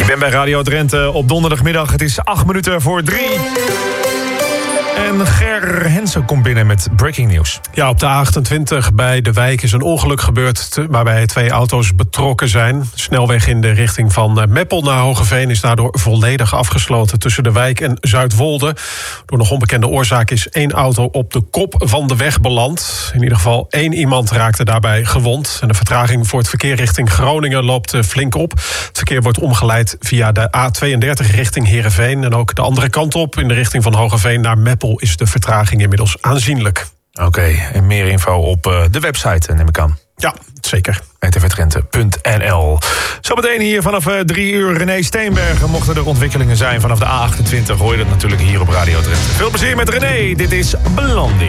ben bij Radio Drenthe op donderdagmiddag. Het is 8 minuten voor 3. En Ger Hensen komt binnen met breaking news. Ja, op de A28 bij De Wijk is een ongeluk gebeurd waarbij 2 auto's betrokken zijn. De snelweg in de richting van Meppel naar Hoogeveen is daardoor volledig afgesloten tussen De Wijk en Zuidwolde. Door nog onbekende oorzaak is 1 auto op de kop van de weg beland. In ieder geval 1 iemand raakte daarbij gewond. En de vertraging voor het verkeer richting Groningen loopt flink op. Het verkeer wordt omgeleid via de A32 richting Heerenveen. En ook de andere kant op in de richting van Hoogeveen naar Meppel is de vertraging inmiddels aanzienlijk. Oké, en meer info op de website, neem ik aan. Ja, zeker. tvdrenthe.nl. Zometeen hier vanaf 3 uur René Steenbergen. Mochten er ontwikkelingen zijn vanaf de A28, hoor je dat natuurlijk hier op Radio Drenthe. Veel plezier met René. Dit is Blondie.